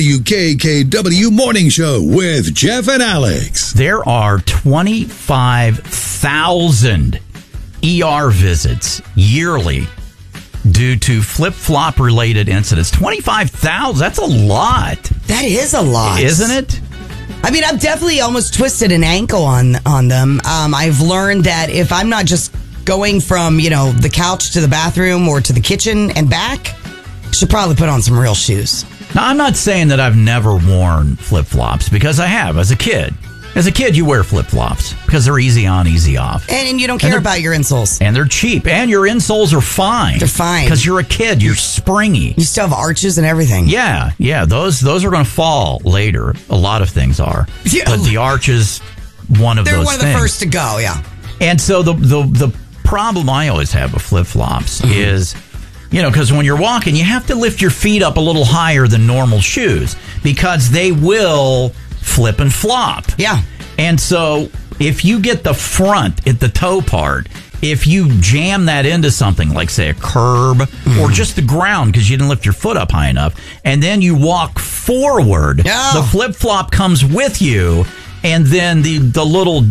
WKKW Morning Show with Jeff and Alex. There are 25,000 ER visits yearly due to flip-flop related incidents. 25,000, that's a lot. That is a lot. Isn't it? I mean, I've definitely almost twisted an ankle on them. I've learned that if I'm not just going from, the couch to the bathroom or to the kitchen and back, I should probably put on some real shoes. Now, I'm not saying that I've never worn flip-flops, because I have as a kid. As a kid, you wear flip-flops because they're easy on, easy off. And you don't care about your insoles. And they're cheap. And your insoles are fine. They're fine. Because you're a kid. You're springy. You still have arches and everything. Yeah. Those are going to fall later. A lot of things are. Yeah. But the arches, one of those things. They're one of the first to go, yeah. And so the problem I always have with flip-flops is, because when you're walking, you have to lift your feet up a little higher than normal shoes because they will flip and flop. Yeah. And so if you get the front at the toe part, if you jam that into something like, say, a curb or just the ground because you didn't lift your foot up high enough, and then you walk forward, the flip-flop comes with you. And then the little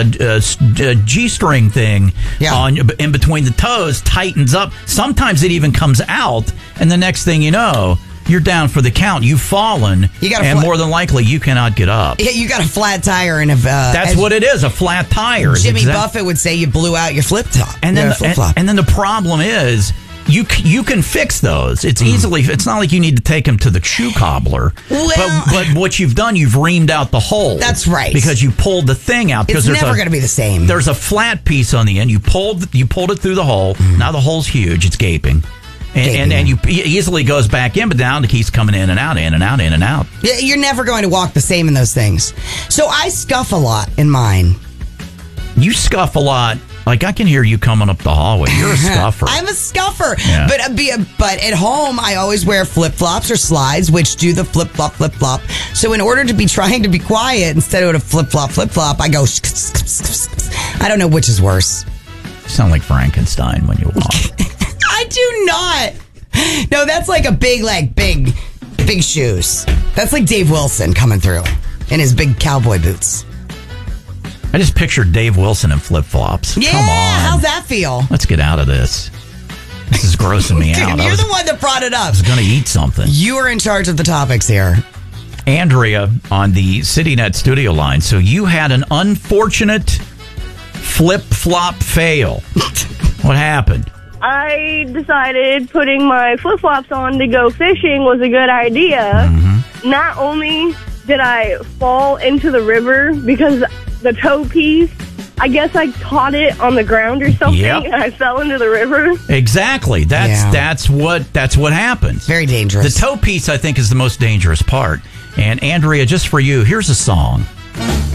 G-string thing in between the toes tightens up. Sometimes it even comes out, and the next thing you know, you're down for the count. You've fallen, and more than likely, you cannot get up. Yeah, you got a flat tire and that's what it is, a flat tire. Jimmy Buffett would say you blew out your flip-top. And then the problem is, you can fix those. It's easily. It's not like you need to take them to the shoe cobbler. Well, but what you've done, you've reamed out the hole. That's right. Because you pulled the thing out. It's never going to be the same. There's a flat piece on the end. You pulled it through the hole. Now the hole's huge. It's gaping. And you easily goes back in, but now it keeps coming in and out, in and out, in and out. Yeah, you're never going to walk the same in those things. So I scuff a lot in mine. You scuff a lot. Like, I can hear you coming up the hallway. You're a scuffer. I'm a scuffer. Yeah. But at home, I always wear flip-flops or slides, which do the flip-flop, flip-flop. So in order to be trying to be quiet, instead of a flip-flop, flip-flop, I go... I don't know which is worse. You sound like Frankenstein when you walk. I do not. No, that's like a big shoes. That's like Dave Wilson coming through in his big cowboy boots. I just pictured Dave Wilson in flip-flops. Yeah, come on. How's that feel? Let's get out of this. This is grossing me out. You're the one that brought it up. I was going to eat something. You are in charge of the topics here. Andrea on the CityNet studio line. So you had an unfortunate flip-flop fail. What happened? I decided putting my flip-flops on to go fishing was a good idea. Mm-hmm. Not only did I fall into the river because the toe piece, I guess I caught it on the ground or something, and I fell into the river. Exactly. That's what happens. Very dangerous. The toe piece, I think, is the most dangerous part. And Andrea, just for you, here's a song.